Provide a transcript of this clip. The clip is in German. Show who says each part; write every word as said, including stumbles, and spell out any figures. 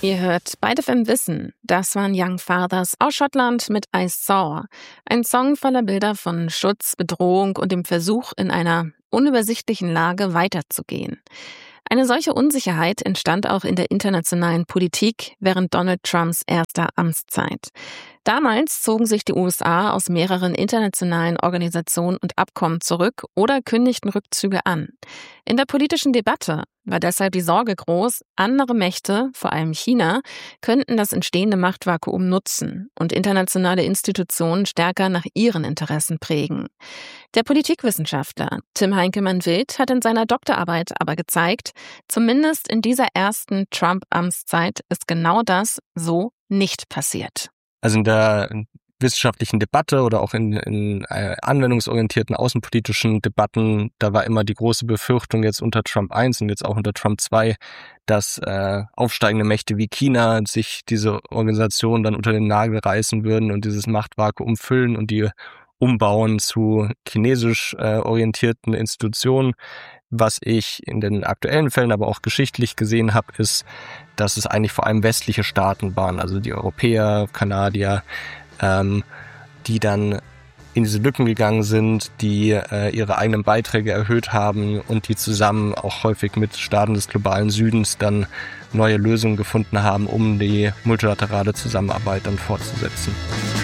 Speaker 1: Ihr hört Beide F M Wissen. Das waren Young Fathers aus Schottland mit I Saw. Ein Song voller Bilder von Schutz, Bedrohung und dem Versuch, in einer unübersichtlichen Lage weiterzugehen. Eine solche Unsicherheit entstand auch in der internationalen Politik während Donald Trumps erster Amtszeit. Damals zogen sich die U S A aus mehreren internationalen Organisationen und Abkommen zurück oder kündigten Rückzüge an. In der politischen Debatte war deshalb die Sorge groß, andere Mächte, vor allem China, könnten das entstehende Machtvakuum nutzen und internationale Institutionen stärker nach ihren Interessen prägen. Der Politikwissenschaftler Tim Heinckemann-Wild hat in seiner Doktorarbeit aber gezeigt, zumindest in dieser ersten Trump-Amtszeit ist genau das so nicht passiert.
Speaker 2: Also in der wissenschaftlichen Debatte oder auch in, in äh, anwendungsorientierten außenpolitischen Debatten, da war immer die große Befürchtung jetzt unter Trump eins und jetzt auch unter Trump zwei, dass äh, aufsteigende Mächte wie China sich diese Organisation dann unter den Nagel reißen würden und dieses Machtvakuum füllen und die umbauen zu chinesisch äh, orientierten Institutionen. Was ich in den aktuellen Fällen, aber auch geschichtlich gesehen habe, ist, dass es eigentlich vor allem westliche Staaten waren, also die Europäer, Kanadier, ähm, die dann in diese Lücken gegangen sind, die äh, ihre eigenen Beiträge erhöht haben und die zusammen auch häufig mit Staaten des globalen Südens dann neue Lösungen gefunden haben, um die multilaterale Zusammenarbeit dann fortzusetzen.